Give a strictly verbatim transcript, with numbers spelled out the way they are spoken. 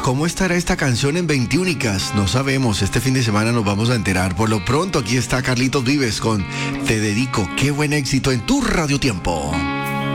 ¿Cómo estará esta canción en veintiúnicas? No sabemos, este fin de semana nos vamos a enterar. Por lo pronto, aquí está Carlitos Vives con Te Dedico. Qué buen éxito en tu Radio Tiempo.